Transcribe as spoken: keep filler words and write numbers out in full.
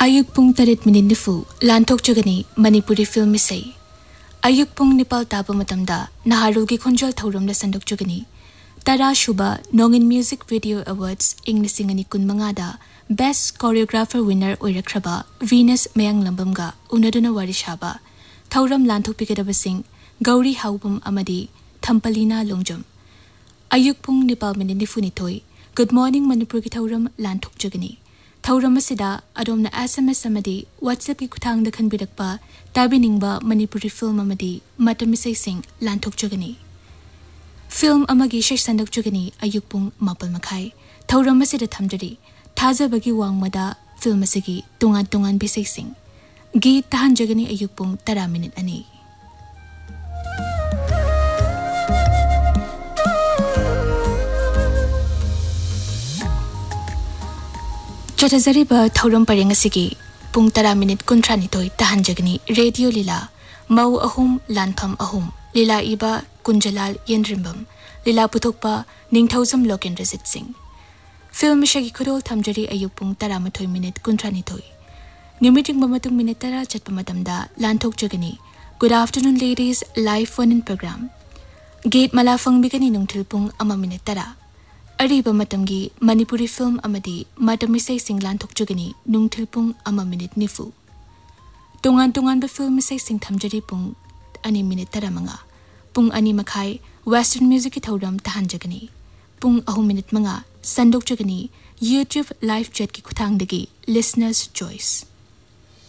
Ayuk pung tarit minit nifu lantok jagani Manipuri film isai. Ayuk pung nipal tapa matamda naharul ki khonjal thauram la sandok jagani. Tara Shuba Nongin Music Video Awards ing lisingani kun mangada Best Choreographer winner oirakraba Venus Mayang Lambamga unaduna warishaba. Thauram lantok pikadabasing Gauri Haubum Amadi Thampalina Longjam. Ayuk pung nipal minit nifu nitoy. Good morning Manipur ki thauram lantok jagani. Thauram asida adom na S M S amadi WhatsApp ki kuthang da khanbirakpa tabiningba Manipuri film amadi matamisay sing lantok jagani. Film amagi shai sandok jagani ayuk pung mapal makai. Thauram asida thamjari thaza bagi wangmada film asigi tungan tungan bisay sing. Gi tahan jagani ayuk pung tara minute ani. Chotazariba thauram pareng asigi pung tara minute kuntra nitoy tahan jagani Radio Lila mau ahum lanpham ahum lila iba Kunjalal Yenrimbam lila puthokpa ningthausam Lokendra Singh. Film shagi khudol thamjari ayuk pung tara mathoy minute kuntra nitoy. Numiting mamatung minute tara chatpa matamda lanthok jagani. Good afternoon ladies, live phone in program. Gate malafang bigani nungthil pung ama minute tara. Ariba matamgi Manipuri film amadi matamisay sing lantok jagani nung tilpung ama minute nifu. Tungan-tungan ba film misay sing thamjari pung ani minute tara mga. Pung ani makai Western music ki thauram tahan jagani. Pung ahum minute mga sandok jagani YouTube live chat ki kuthang dagi listeners choice.